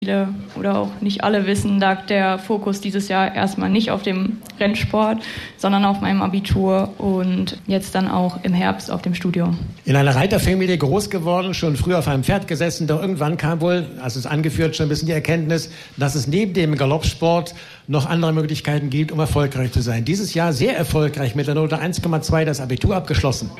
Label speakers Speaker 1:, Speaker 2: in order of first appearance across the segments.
Speaker 1: Viele oder auch nicht alle wissen, lag der Fokus dieses Jahr erstmal nicht auf dem Rennsport, sondern auf meinem Abitur und jetzt dann auch im Herbst auf dem Studium.
Speaker 2: In einer Reiterfamilie groß geworden, schon früh auf einem Pferd gesessen, doch irgendwann kam wohl, also es angeführt, schon ein bisschen die Erkenntnis, dass es neben dem Galoppsport noch andere Möglichkeiten gibt, um erfolgreich zu sein. Dieses Jahr sehr erfolgreich mit der Note 1,2 das Abitur abgeschlossen.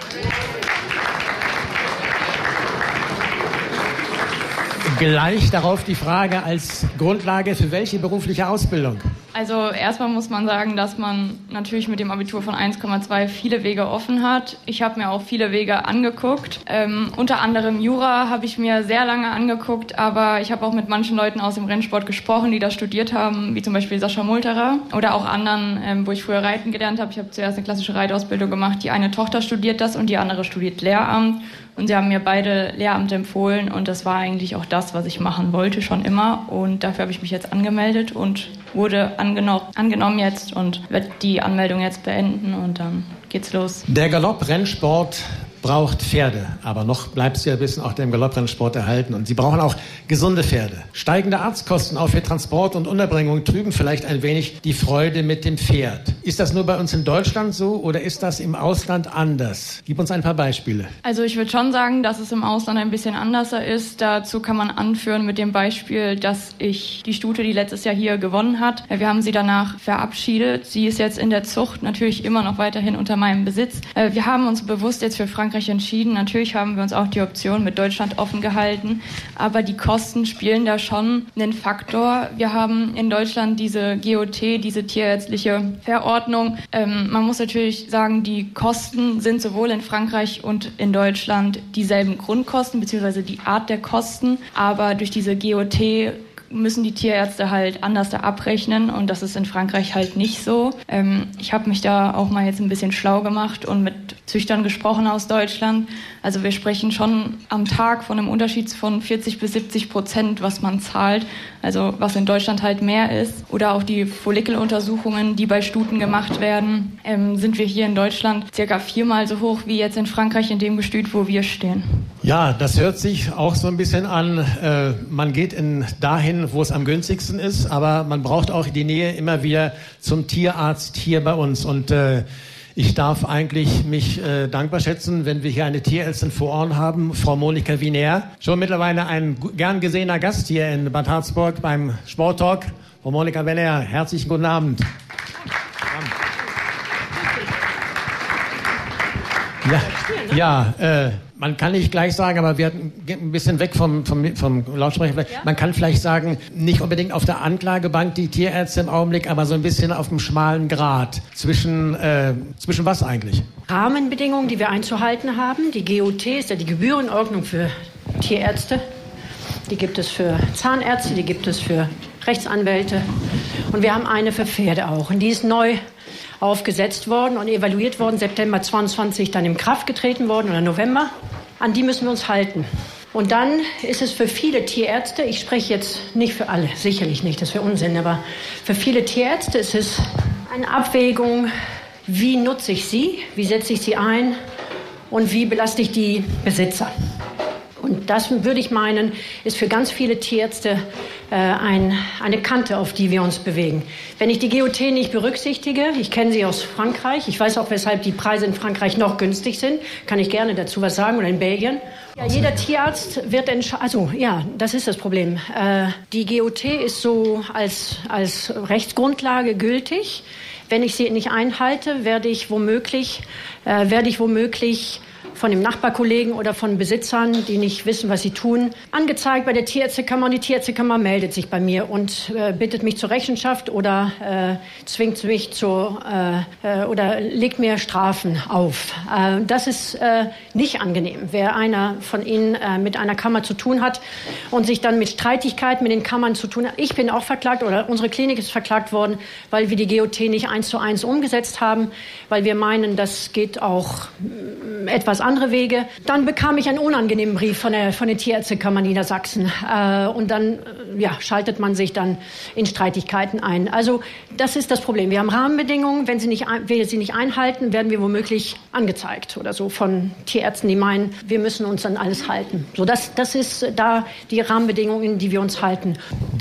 Speaker 2: Gleich darauf die Frage als Grundlage für welche berufliche Ausbildung?
Speaker 1: Also erstmal muss man sagen, dass man natürlich mit dem Abitur von 1,2 viele Wege offen hat. Ich habe mir auch viele Wege angeguckt. Unter anderem Jura habe ich mir sehr lange angeguckt, aber ich habe auch mit manchen Leuten aus dem Rennsport gesprochen, die das studiert haben, wie zum Beispiel Sascha Multerer oder auch anderen, wo ich früher Reiten gelernt habe. Ich habe zuerst eine klassische Reitausbildung gemacht. Die eine Tochter studiert das und die andere studiert Lehramt. Und sie haben mir beide Lehramt empfohlen und das war eigentlich auch das, was ich machen wollte, schon immer. Und dafür habe ich mich jetzt angemeldet und wurde angenommen jetzt und werde die Anmeldung jetzt beenden und dann geht's los.
Speaker 2: Der Galopprennsport braucht Pferde, aber noch bleibt es ja ein bisschen auch dem Galopprennsport erhalten und sie brauchen auch gesunde Pferde. Steigende Arztkosten auch für Transport und Unterbringung trüben vielleicht ein wenig die Freude mit dem Pferd. Ist das nur bei uns in Deutschland so oder ist das im Ausland anders? Gib uns ein paar Beispiele.
Speaker 1: Also ich würde schon sagen, dass es im Ausland ein bisschen anders ist. Dazu kann man anführen mit dem Beispiel, dass ich die Stute, die letztes Jahr hier gewonnen hat, wir haben sie danach verabschiedet. Sie ist jetzt in der Zucht, natürlich immer noch weiterhin unter meinem Besitz. Wir haben uns bewusst jetzt für Frankreich entschieden. Natürlich haben wir uns auch die Option mit Deutschland offen gehalten, aber die Kosten spielen da schon einen Faktor. Wir haben in Deutschland diese GOT, diese tierärztliche Verordnung. Man muss natürlich sagen, die Kosten sind sowohl in Frankreich und in Deutschland dieselben Grundkosten, beziehungsweise die Art der Kosten, aber durch diese GOT müssen die Tierärzte halt anders da abrechnen und das ist in Frankreich halt nicht so. Ich habe mich da auch mal jetzt ein bisschen schlau gemacht und mit Züchtern gesprochen aus Deutschland. Also wir sprechen schon am Tag von einem Unterschied von 40-70%, was man zahlt, also was in Deutschland halt mehr ist. Oder auch die Follikeluntersuchungen, die bei Stuten gemacht werden, sind wir hier in Deutschland circa 4-mal so hoch wie jetzt in Frankreich in dem Gestüt, wo wir stehen.
Speaker 2: Ja, das hört sich auch so ein bisschen an, man geht dahin, wo es am günstigsten ist, aber man braucht auch die Nähe immer wieder zum Tierarzt hier bei uns. Und ich darf eigentlich mich dankbar schätzen, wenn wir hier eine Tierärztin vor Ort haben, Frau Monika Wiener. Schon mittlerweile ein gern gesehener Gast hier in Bad Harzburg beim Sporttalk. Frau Monika Wiener, herzlichen guten Abend. Man kann nicht gleich sagen, aber wir gehen ein bisschen weg vom Lautsprecher. Ja. Man kann vielleicht sagen, nicht unbedingt auf der Anklagebank die Tierärzte im Augenblick, aber so ein bisschen auf dem schmalen Grat. Zwischen was eigentlich?
Speaker 3: Rahmenbedingungen, die wir einzuhalten haben. Die GOT ist ja die Gebührenordnung für Tierärzte. Die gibt es für Zahnärzte, die gibt es für Rechtsanwälte. Und wir haben eine für Pferde auch. Und die ist neu aufgesetzt worden und evaluiert worden, September 22 dann in Kraft getreten worden oder November. An die müssen wir uns halten. Und dann ist es für viele Tierärzte, ich spreche jetzt nicht für alle, sicherlich nicht, das wäre Unsinn, aber für viele Tierärzte ist es eine Abwägung, wie nutze ich sie, wie setze ich sie ein und wie belaste ich die Besitzer. Und das, würde ich meinen, ist für ganz viele Tierärzte eine Kante, auf die wir uns bewegen. Wenn ich die GOT nicht berücksichtige, ich kenne sie aus Frankreich, ich weiß auch, weshalb die Preise in Frankreich noch günstig sind, kann ich gerne dazu was sagen, oder in Belgien. Ja, jeder Tierarzt wird das ist das Problem. Die GOT ist so als Rechtsgrundlage gültig. Wenn ich sie nicht einhalte, werde ich womöglich von dem Nachbarkollegen oder von Besitzern, die nicht wissen, was sie tun, angezeigt bei der Tierärztekammer. Und die Tierärztekammer meldet sich bei mir und bittet mich zur Rechenschaft oder zwingt mich oder legt mir Strafen auf. Das ist nicht angenehm. Wer einer von Ihnen mit einer Kammer zu tun hat und sich dann mit Streitigkeiten mit den Kammern zu tun hat. Ich bin auch verklagt oder unsere Klinik ist verklagt worden, weil wir die GOT nicht 1:1 umgesetzt haben, weil wir meinen, das geht auch etwas anders andere Wege. Dann bekam ich einen unangenehmen Brief von der Tierärztekammer Niedersachsen. Und dann schaltet man sich dann in Streitigkeiten ein. Also das ist das Problem. Wir haben Rahmenbedingungen. Wenn wir sie nicht einhalten, werden wir womöglich angezeigt oder so von Tierärzten, die meinen, wir müssen uns an alles halten. So, das ist da die Rahmenbedingungen, in die wir uns halten.